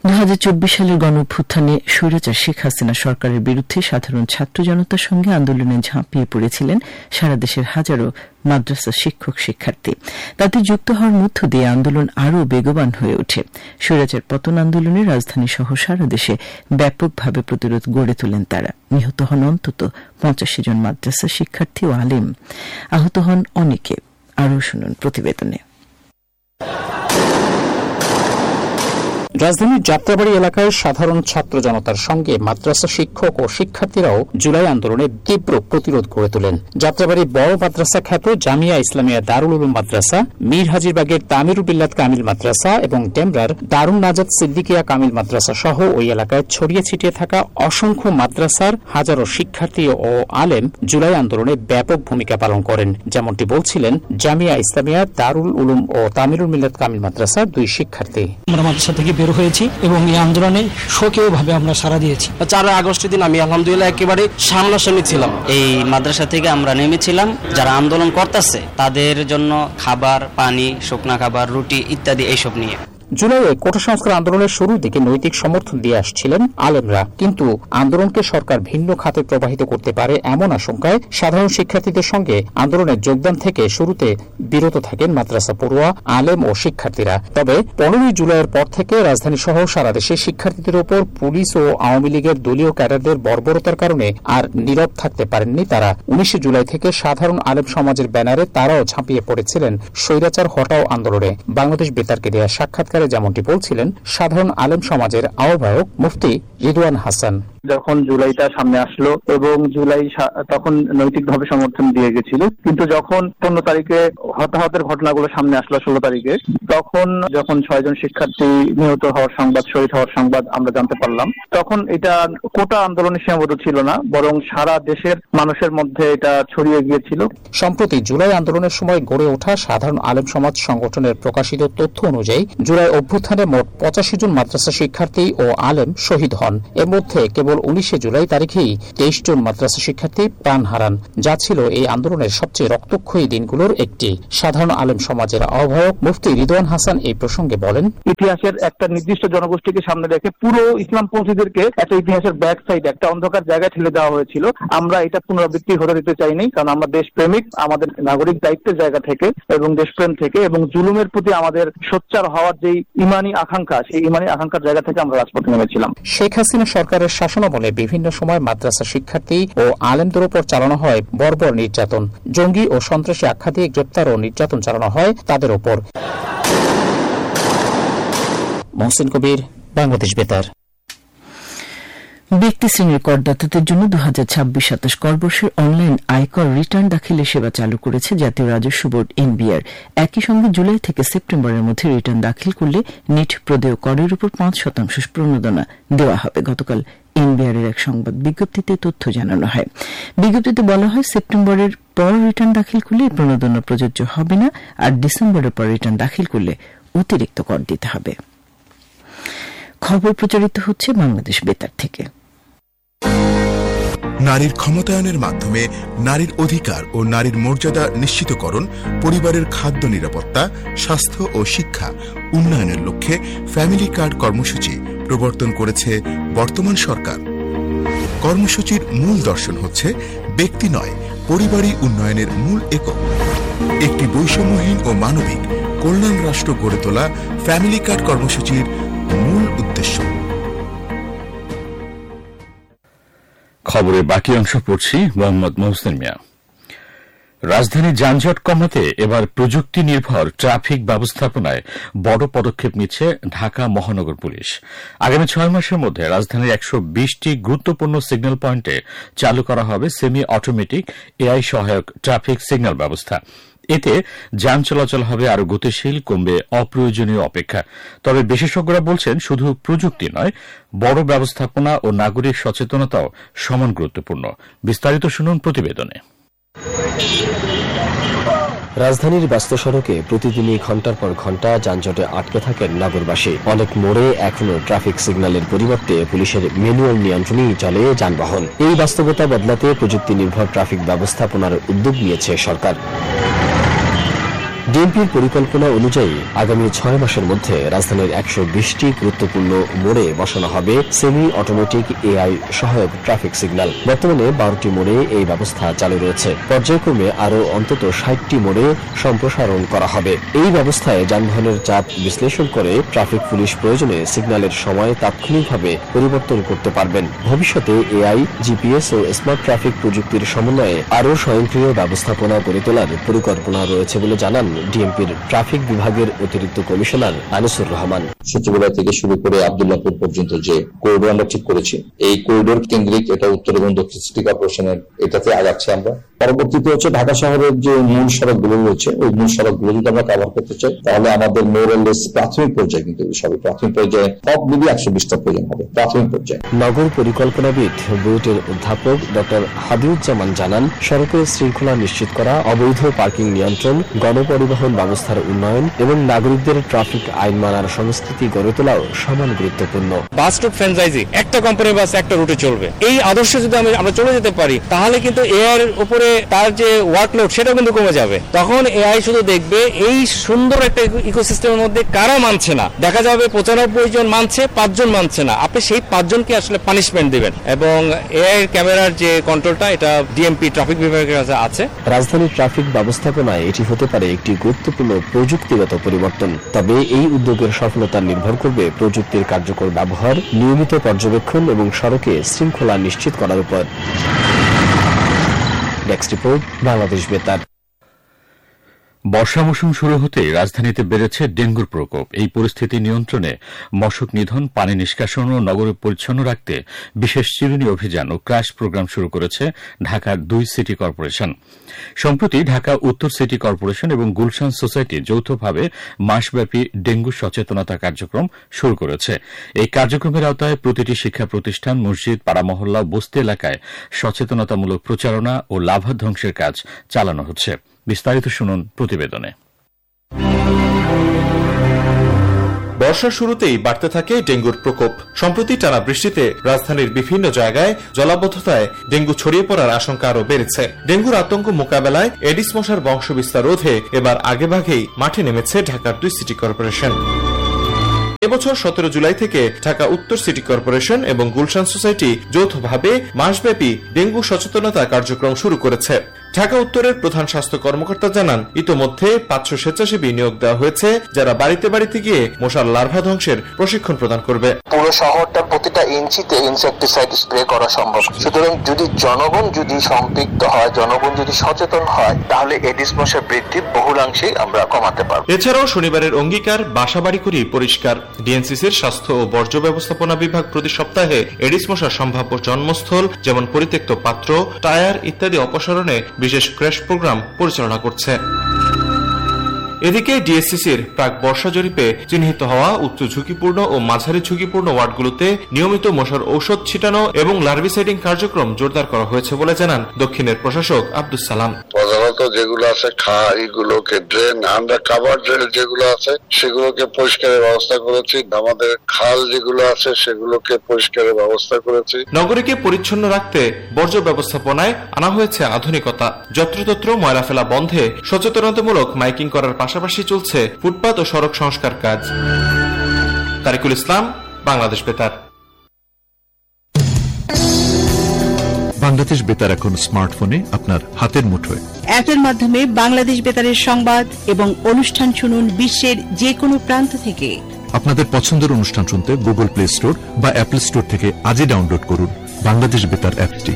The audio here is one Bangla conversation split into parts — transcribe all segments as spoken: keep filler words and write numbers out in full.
দুই হাজার চব্বিশ সালের গণঅভ্যুত্থানে স্বৈরাচার শেখ হাসিনা সরকারের বিরুদ্ধে সাধারণ ছাত্র জনতার সঙ্গে আন্দোলনে ঝাঁপিয়ে পড়েছিলেন সারা দেশের হাজারো মাদ্রাসা শিক্ষক শিক্ষার্থী। তাতে যুক্ত হওয়ার মধ্য দিয়ে আন্দোলন আরও বেগবান হয়ে ওঠে। স্বৈরাচার পতন আন্দোলনে রাজধানী সহ সারা দেশে ব্যাপকভাবে প্রতিরোধ গড়ে তোলেন তারা। নিহত হন অন্তত পঁচাশি জন মাদ্রাসা শিক্ষার্থী ও আলেম, আহত হন অনেকে। আরও শুনুন প্রতিবেদনে। রাজধানীর যাত্রাবাড়ি এলাকায় সাধারণ ছাত্র জনতার সঙ্গে মাদ্রাসা শিক্ষক ও শিক্ষার্থীরাও জুলাই আন্দোলনে তীব্র প্রতিরোধ গড়ে তোলেন। যাত্রাবাড়ি বড় মাদ্রাসা খ্যাত জামিয়া ইসলামিয়া দারুল উলুম মাদ্রাসা, মীর হাজিরবাগের তামিরুল বিল্লাত কামিল মাদ্রাসা এবং ডেমরার দারুন নাজাত সিদ্দিকিয়া কামিল মাদ্রাসা সহ ওই এলাকায় ছড়িয়ে ছিটিয়ে থাকা অসংখ্য মাদ্রাসার হাজারো শিক্ষার্থী ও আলেম জুলাই আন্দোলনে ব্যাপক ভূমিকা পালন করেন, যেমনটি বলছিলেন জামিয়া ইসলামিয়া দারুল উলুম ও তামিরুল মিল্লাত কামিল মাদ্রাসার দুই শিক্ষার্থী। আমরা মাদ্রাসা থেকে বের হয়েছি এবং এই আন্দোলনে সক্রিয়ভাবে আমরা সাড়া দিয়েছি। চার আগস্টের দিন আমি আলহামদুলিল্লাহ একেবারে সামনাসামনি ছিলাম। এই মাদ্রাসা থেকে আমরা নেমেছিলাম যারা আন্দোলন করতেছে তাদের জন্য খাবার, পানি, শুকনা খাবার, রুটি ইত্যাদি এইসব নিয়ে। জুলাইয়ে কোটা সংস্কার আন্দোলনের শুরুর দিকে নৈতিক সমর্থন দিয়ে আসছিলেন আলেমরা, কিন্তু আন্দোলনকে সরকার ভিন্ন খাতে প্রবাহিত করতে পারে এমন আশঙ্কায় সাধারণ শিক্ষার্থীদের সঙ্গে আন্দোলনের যোগদান থেকে শুরুতে বিরত থাকেন মাদ্রাসা পড়ুয়া, আলেম ও শিক্ষার্থীরা। তবে পনেরোই জুলাইয়ের পর থেকে রাজধানী সহ সারা দেশে শিক্ষার্থীদের উপর পুলিশ ও আওয়ামী লীগের দলীয় ক্যাডারদের বর্বরতার কারণে আর নীরব থাকতে পারেননি তারা। উনিশে জুলাই থেকে সাধারণ আলেম সমাজের ব্যানারে তারাও ঝাঁপিয়ে পড়েছিলেন স্বৈরাচার হটাও আন্দোলনে। বাংলাদেশ বেতারকে দেয়া সাক্ষাৎকার যেমনটি বলছিলেন সাধারণ আলেম সমাজের আহ্বায়ক মুফতি রিদওয়ান হাসান। যখন জুলাইটা সামনে আসলো এবং জুলাই তখন নৈতিকভাবে সমর্থন দিয়ে গেছিল, কিন্তু যখন পনেরো তারিখে হতাহতের ঘটনাগুলো সামনে আসলো ষোলো তারিখে, তখন যখন ছয়জন শিক্ষার্থী নিহত হওয়ার সংবাদ, শহীদ হওয়ার সংবাদ আমরা জানতে পারলাম, তখন এটা কোটা আন্দোলনের সীমাবদ্ধ ছিল না, বরং সারা দেশের মানুষের মধ্যে এটা ছড়িয়ে গিয়েছিল। সম্প্রতি জুলাই আন্দোলনের সময় গড়ে ওঠা সাধারণ আলেম সমাজ সংগঠনের প্রকাশিত তথ্য অনুযায়ী জুলাই অভ্যুত্থানে মোট পঁচাশি জন মাদ্রাসা শিক্ষার্থী ও আলেম শহীদ হন। এর মধ্যে কেবল উনিশে জুলাই তারিখেই তেইশ জন মাদ্রাসা শিক্ষার্থী প্রাণ হারান, যা ছিল এই আন্দোলনের সবচেয়ে রক্তক্ষয়ী দিনগুলোর একটি। সাধারণ আলেম সমাজের আহ্বায়ক মুফতি রিদওয়ান হাসান এই প্রসঙ্গে বলেন, ইতিহাসের একটা নির্দিষ্ট জনগোষ্ঠীকে সামনে রেখে পুরো ইসলামপন্থীদেরকে একটা ইতিহাসের ব্যাক সাইড, একটা অন্ধকার জায়গায় ঠেলে দেওয়া হয়েছিল। আমরা এটা পুনরাবৃত্তি হতে দিতে চাইনি, কারণ আমরা দেশপ্রেমিক, আমাদের নাগরিক দায়িত্বের জায়গা থেকে এবং দেশপ্রেম থেকে এবং জুলুমের প্রতি আমাদের সোচ্চার হওয়ার যে ইমানি আকাঙ্ক্ষা, সেই ইমানি আকাঙ্ক্ষার জায়গা থেকে আমরা রাজপথে নেমেছিলাম। শেখ হাসিনা সরকারের শাসনামলে বিভিন্ন সময় মাদ্রাসা শিক্ষার্থী ও আলেমদের উপর চালানো হয় বর্বর নির্যাতন। জঙ্গি ও সন্ত্রাসী আখ্যা দিয়ে গ্রেপ্তার ও নির্যাতন চালানো হয় তাদের উপর। মহসিন কবির, বাংলাদেশ বেতার। ব্যক্তি শ্রেণীর করদাতাদের জন্য দু হাজার ছাব্বিশ সাতাশ করবর্ষের অনলাইন আয়কর রিটার্ন দাখিলের সেবা চালু করেছে জাতীয় রাজস্ব বোর্ড এনবিআর। একই সঙ্গে জুলাই থেকে সেপ্টেম্বরের মধ্যে রিটার্ন দাখিল করলে নিট প্রদেয় করের উপর পাঁচ শতাংশ প্রণোদনা দেওয়া হবে। গতকাল এনবিআর এর এক সংবাদ বিজ্ঞপ্তিতে তথ্য জানানো হয়। বিজ্ঞপ্তিতে বলা হয়, সেপ্টেম্বরের পর রিটার্ন দাখিল করলে প্রণোদনা প্রযোজ্য হবে না, আর ডিসেম্বরের পর রিটার্ন দাখিল করলে অতিরিক্ত কর দিতে হবে। খবর প্রচারিত হচ্ছে বাংলাদেশ বেতার থেকে। নারীর ক্ষমতায়নের মাধ্যমে নারীর অধিকার ও নারীর মর্যাদা নিশ্চিতকরণ, পরিবারের খাদ্য নিরাপত্তা, স্বাস্থ্য ও শিক্ষা উন্নয়নের লক্ষ্যে ফ্যামিলি কার্ড কর্মসূচি প্রবর্তন করেছে বর্তমান সরকার। কর্মসূচির মূল দর্শন হচ্ছে ব্যক্তি নয়, পরিবারই উন্নয়নের মূল একক। একটি বৈষম্যহীন ও মানবিক কল্যাণ রাষ্ট্র গড়ে তোলা ফ্যামিলি কার্ড কর্মসূচির মূল উদ্দেশ্য। খবরের বাকি অংশ পড়ছি মোহাম্মদ মহসিন মিয়া। রাজধানীর যানজট কমাতে এবার প্রযুক্তি নির্ভর ট্রাফিক ব্যবস্থাপনায় বড় পদক্ষেপ নিচ্ছে ঢাকা মহানগর পুলিশ। আগামী ছয় মাসের মধ্যে রাজধানীর একশো বিশটি গুরুত্বপূর্ণ সিগন্যাল পয়েন্টে চালু করা হবে সেমি অটোমেটিক এআই সহায়ক ট্রাফিক সিগন্যাল ব্যবস্থা। এতে যান চলাচল হবে আরও গতিশীল, কমবে অপ্রয়োজনীয় অপেক্ষা। তবে বিশেষজ্ঞরা বলছেন, শুধু প্রযুক্তি নয়, বড় ব্যবস্থাপনা ও নাগরিক সচেতনতাও সমান গুরুত্বপূর্ণ। বিস্তারিত শুনুন প্রতিবেদনে। রাজধানীর ব্যস্ত সড়কে প্রতিদিনই ঘণ্টার পর ঘণ্টা যানজটে আটকে থাকেন নগরবাসী। অনেক মোড়ে এখনো ট্রাফিক সিগন্যালের পরিবর্তে পুলিশের ম্যানুয়াল নিয়ন্ত্রণেই চলে যানবাহন। এই বাস্তবতা বদলাতে প্রযুক্তি নির্ভর ট্রাফিক ব্যবস্থাপনার উদ্যোগ নিয়েছে সরকার। ডিএমপির পরিকল্পনা অনুযায়ী আগামী ছয় মাসের মধ্যে রাজধানীর একশো বিশটি গুরুত্বপূর্ণ মোড়ে বসানো হবে সেমি অটোমেটিক এআই সহায়ক ট্রাফিক সিগন্যাল। বর্তমানে বারোটি মোড়ে এই ব্যবস্থা চালু রয়েছে। পর্যায়ক্রমে আরও অন্তত ষাটটি মোড়ে সম্প্রসারণ করা হবে। এই ব্যবস্থায় যানবাহনের চাপ বিশ্লেষণ করে ট্রাফিক পুলিশ প্রয়োজনে সিগন্যালের সময় তাৎক্ষণিকভাবে পরিবর্তন করতে পারবেন। ভবিষ্যতে এআই, জিপিএস ও স্মার্ট ট্রাফিক প্রযুক্তির সমন্বয়ে আরও স্বয়ংক্রিয় ব্যবস্থাপনা গড়ে তোলার পরিকল্পনা রয়েছে বলে জানান ডিএমপির ট্রাফিক বিভাগের অতিরিক্ত কমিশনার আনিসুর রহমান। সচিবালয় থেকে শুরু করে আব্দুল্লাহপুর পর্যন্ত যে করিডোর আমরা ঠিক করেছি, এই করিডোর কেন্দ্রিক এটা উত্তর এবং দক্ষিণ সিটি কর্পোরেশনের এটাতে আগাচ্ছে আমরা। পরবর্তীতে হচ্ছে ঢাকা শহরের যে মূল সড়কগুলো রয়েছে, ওই মূল সড়কগুলো যদি আমরা কভার করতে চাই তাহলে আমাদের মোরালেস প্রাথমিক পর্যায়ে, কিন্তু সবই প্রাথমিক পর্যায়ে, সব মিলিয়ে একশো বিশটা প্রয়োজন হবে প্রাথমিক পর্যায়ে। নগর পরিকল্পনাবিদ বুয়েটের অধ্যাপক ডক্টর হাবিবুজ্জামান জানান, সড়কের শৃঙ্খলা নিশ্চিত করা, অবৈধ পার্কিং নিয়ন্ত্রণ, গণপরিবহন ব্যবস্থার উন্নয়ন এবং নাগরিকদের ট্রাফিক আইন মানার সংস্কৃতি গড়ে তোলাও সমান গুরুত্বপূর্ণ। বাস রুট ফ্র্যাঞ্চাইজি, একটা কোম্পানির বাস একটা রুটে চলবে, এই আদর্শ যদি আমরা চলে যেতে পারি তাহলে কিন্তু এআই এর উপরে তার যে ওয়ার্কলোড সেটাও কিন্তু কমে যাবে। তখন এআই শুধু দেখবে এই সুন্দর একটা ইকোসিস্টেমের মধ্যে কারা মানছে না, দেখা যাবে পঁচানব্বই জন মানছে, পাঁচজন মানছে না, আপনি সেই পাঁচজনকে আসলে পানিশমেন্ট দিবেন। এবং এআই ক্যামেরার যে কন্ট্রোলটা এটা ডিএমপি ট্রাফিক বিভাগের কাছে আছে। রাজধানীর ট্রাফিক ব্যবস্থাপনায় এটি হতে পারে একটি গুরুত্বপূর্ণ প্রযুক্তিগত পরিবর্তন। তবে এই উদ্যোগের সফলতা নির্ভর করবে প্রযুক্তির কার্যকর ব্যবহার, নিয়মিত পর্যবেক্ষণ এবং সড়কে শৃঙ্খলা নিশ্চিত করার উপর। ডেস্ক রিপোর্ট, বাংলাদেশ বেতার। বর্ষা মৌসুম শুরু হতেই রাজধানীতে বেড়েছে ডেঙ্গুর প্রকোপ। এই পরিস্থিতি নিয়ন্ত্রণে মশক নিধন, পানি নিষ্কাশন ও নগর পরিচ্ছন্ন রাখতে বিশেষ চিরুনি অভিযান ও ক্রাশ প্রোগ্রাম শুরু করেছে ঢাকার দুই সিটি কর্পোরেশন। সম্প্রতি ঢাকা উত্তর সিটি কর্পোরেশন এবং গুলশান সোসাইটি যৌথভাবে মাসব্যাপী ডেঙ্গু সচেতনতা কার্যক্রম শুরু করেছে। এই কার্যক্রমের আওতায় প্রতিটি শিক্ষা প্রতিষ্ঠান, মসজিদ, পাড়া মহল্লা, বস্তি এলাকায় সচেতনতামূলক প্রচারণা ও লাভা ধ্বংসের কাজ চালানো হচ্ছে। বিস্তারিত শুনুন প্রতিবেদনে। বর্ষার শুরুতেই বাড়তে থাকে ডেঙ্গুর প্রকোপ। সম্প্রতি টানা বৃষ্টিতে রাজধানীর বিভিন্ন জায়গায় জলাবদ্ধতায় ডেঙ্গু ছড়িয়ে পড়ার আশঙ্কা আরও বেড়েছে। ডেঙ্গুর আতঙ্ক মোকাবেলায় এডিস মশার বংশবিস্তার রোধে এবার আগেভাগেই মাঠে নেমেছে ঢাকার দুই সিটি কর্পোরেশন। এবছর সতেরো জুলাই থেকে ঢাকা উত্তর সিটি কর্পোরেশন এবং গুলশান সোসাইটি যৌথভাবে মাসব্যাপী ডেঙ্গু সচেতনতা কার্যক্রম শুরু করেছে। ঢাকা উত্তরের প্রধান স্বাস্থ্য কর্মকর্তা জানান, ইতোমধ্যে পাঁচশো স্বেচ্ছাসেবী নিয়োগ দেওয়া হয়েছে, যারা বাড়িতে বাড়িতে গিয়ে মশার লার্ভা ধ্বংসের প্রশিক্ষণ প্রদান করবে। পুরো শহরটা প্রতিটা ইঞ্চিতে ইনসেকটিসাইড স্প্রে করা সম্ভব। সুতরাং যদি জনগণ যদি সম্পৃক্ত হয়, জনগণ যদি সচেতন হয়, তাহলে এডিস মশার বৃদ্ধি বহুলাংশেই আমরা কমাতে পারব। এছাড়াও শনিবারের অঙ্গীকার, বাসা বাড়ি করি পরিষ্কার। ডিএনসিসির স্বাস্থ্য ও বর্জ্য ব্যবস্থাপনা বিভাগ প্রতি সপ্তাহে এডিস মশার সম্ভাব্য জন্মস্থল যেমন পরিত্যক্ত পাত্র, টায়ার ইত্যাদি অপসারণে বিশেষ ক্র্যাশ প্রোগ্রাম পরিচালনা করছে। এদিকে ডিএসসিসির প্রাক বর্ষা জরিপে চিহ্নিত হওয়া উচ্চ ঝুঁকিপূর্ণ ও মাঝারি ঝুঁকিপূর্ণ ওয়ার্ডগুলোতে নিয়মিত মশার ঔষধ ছিটানো এবং লার্ভিসাইডিং কার্যক্রম জোরদার করা হয়েছে বলে জানান দক্ষিণের প্রশাসক আব্দুস সালাম। প্রধানত যেগুলো আছে খালগুলোকে ড্রেন, আমরা কাভার ড্রেন যেগুলো আছে সেগুলোকে পরিষ্কারের ব্যবস্থা করেছি। আমাদের খাল যেগুলো আছে সেগুলোকে পরিষ্কারের ব্যবস্থা করেছি। নগরীকে পরিচ্ছন্ন রাখতে বর্জ্য ব্যবস্থাপনায় আনা হয়েছে আধুনিকতা। যত্রতত্র ময়লা ফেলা বন্ধে সচেতনতামূলক মাইকিং করার পাশাপাশি চলছে ফুটপাত ও সড়ক সংস্কার কাজ। তারিকুল ইসলাম, বাংলাদেশ বেতার। বাংলাদেশ বেতার এখন স্মার্টফোনে আপনার হাতের মুঠোয়। অ্যাপের মাধ্যমে বাংলাদেশ বেতারের সংবাদ এবং অনুষ্ঠান শুনুন বিশ্বের যে কোনো প্রান্ত থেকে। আপনাদের পছন্দের অনুষ্ঠান শুনতে গুগল প্লে স্টোর বা অ্যাপল স্টোর থেকে আজই ডাউনলোড করুন বাংলাদেশ বেতার অ্যাপটি।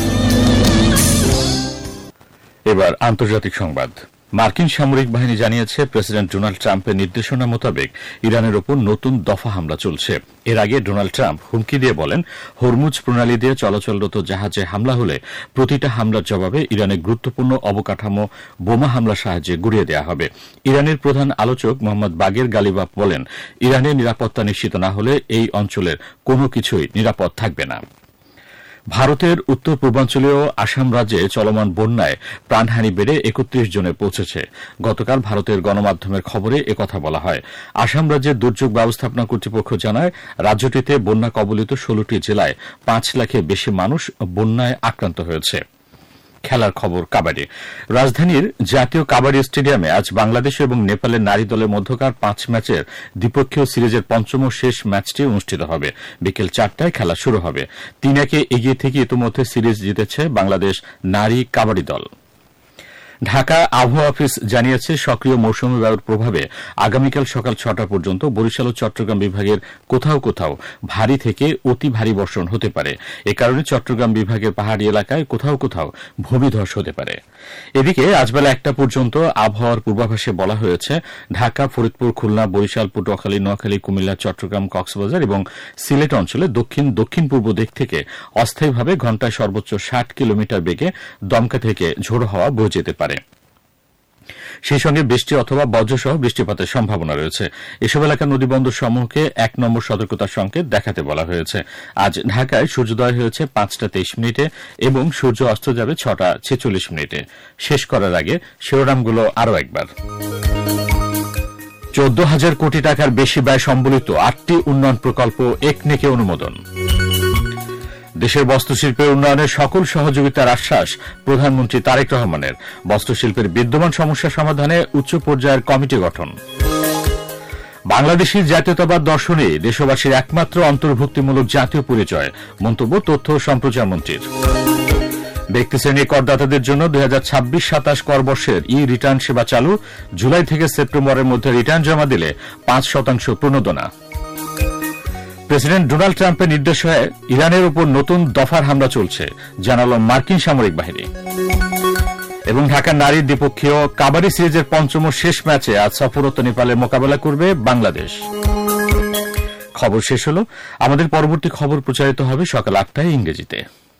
এবার আন্তর্জাতিক সংবাদ। মার্কিন সামরিক বাহিনী জানিয়েছে, প্রেসিডেন্ট ডোনাল্ড ট্রাম্পের নির্দেশনা মোতাবেক ইরানের ওপর নতুন দফা হামলা চলছে। এর আগে ডোনাল্ড ট্রাম্প হুমকি দিয়ে বলেন, হরমুজ প্রণালী দিয়ে চলাচলরত জাহাজে হামলা হলে প্রতিটা হামলার জবাবে ইরানের গুরুত্বপূর্ণ অবকাঠামো বোমা হামলার সাহায্যে গুড়িয়ে দেওয়া হবে। ইরানের প্রধান আলোচক মোহাম্মদ বাগের গালিবাফ বলেন, ইরানের নিরাপত্তা নিশ্চিত না হলে এই অঞ্চলের কোনো কিছুই নিরাপদ থাকবে না। ভারতের উত্তর পূর্বাঞ্চলীয় আসাম রাজ্যে চলমান বন্যায় প্রাণহানি বেড়ে একত্রিশ জনে পৌঁছেছে। গতকাল ভারতের গণমাধ্যমের খবরে একথা বলা হয়। আসাম রাজ্যের দুর্যোগ ব্যবস্থাপনা কর্তৃপক্ষ জানায়, রাজ্যটিতে বন্যা কবলিত ষোলোটি জেলায় পাঁচ লাখের বেশি মানুষ বন্যায় আক্রান্ত হয়েছে। খেলার খবর কাবাডি। রাজধানীর জাতীয় কাবাডি স্টেডিয়ামে আজ বাংলাদেশ এবং নেপালের নারী দলের মধ্যকার পাঁচ ম্যাচের দ্বিপক্ষীয় সিরিজের পঞ্চম ও শেষ ম্যাচটি অনুষ্ঠিত হবে। বিকেল চারটায় খেলা শুরু হবে। তিন একে এগিয়ে থেকে ইতিমধ্যে সিরিজ জিতেছে বাংলাদেশ নারী কাবাডি দল। ঢাকা আবহাওয়া অফিস জানিয়েছে সক্রিয় মৌসুমী বায়ুর প্রভাবে আগামীকাল সকাল ছটা পর্যন্ত বরিশাল ও চট্টগ্রাম বিভাগের কোথাও কোথাও ভারী থেকে অতি ভারী বর্ষণ হতে পারে। এ কারণে চট্টগ্রাম বিভাগের পাহাড়ি এলাকায় কোথাও কোথাও ভূমিধস হতে পারে। এদিকে আজ বেলা একটা পর্যন্ত আবহাওয়ার পূর্বাভাসে বলা হয়েছে ঢাকা, ফরিদপুর, খুলনা, বরিশাল, পটুয়াখালী, নোয়াখালী, কুমিল্লা, চট্টগ্রাম, কক্সবাজার এবং সিলেট অঞ্চলে দক্ষিণ দক্ষিণ পূর্ব দিক থেকে অস্থায়ীভাবে ঘণ্টায় সর্বোচ্চ ষাট কিলোমিটার বেগে দমকা থেকে ঝোড়ো হাওয়া বয়ে যেতে পারে। সেই সঙ্গে বৃষ্টি অথবা বজ্রসহ বৃষ্টিপাতের সম্ভাবনা রয়েছে। এসব এলাকার নদীবন্দর সমূহকে এক নম্বর সতর্কতার সংকেত দেখাতে বলা হয়েছে। আজ ঢাকায় সূর্যোদয় হয়েছে পাঁচটা তেইশ মিনিটে এবং সূর্য অস্ত যাবে ছটা ছেচল্লিশ মিনিটে। শেষ করার আগে শিরোনামগুলো আরও একবার। চোদ্দ হাজার কোটি টাকার বেশি ব্যয় সম্বলিত আটটি উন্নয়ন প্রকল্প একনেকে অনুমোদন। দেশের বস্ত্রশিল্পের উন্নয়নে সকল সহযোগিতার আশ্বাস প্রধানমন্ত্রী তারেক রহমানের। বস্ত্রশিল্পের বিদ্যমান সমস্যা সমাধানে উচ্চ পর্যায়ের কমিটি গঠন। বাংলাদেশের জাতীয়তাবাদ দর্শনে দেশবাসীর একমাত্র অন্তর্ভুক্তিমূলক জাতীয় পরিচয়, মন্তব্য তথ্য ও সম্প্রচার মন্ত্রীর। ব্যক্তিশ্রেণী করদাতাদের জন্য দুই হাজার ছাব্বিশ সাতাশ কর বর্ষের ই রিটার্ন সেবা চালু। জুলাই থেকে সেপ্টেম্বরের মধ্যে রিটার্ন জমা দিলে পাঁচ শতাংশ প্রণোদনা। প্রেসিডেন্ট ডোনাল্ড ট্রাম্পের নির্দেশে ইরানের উপর নতুন দফার হামলা চলছে, জানাল মার্কিন সামরিক বাহিনী। এবং ঢাকার নারীর দ্বিপক্ষীয় কাবাডি সিরিজের পঞ্চম ও শেষ ম্যাচে আজ সফররত নেপালের মোকাবেলা করবে বাংলাদেশ। খবর শেষ হল। আমাদের পরবর্তী খবর প্রচারিত হবে সকাল আটটায় ইংরেজিতে।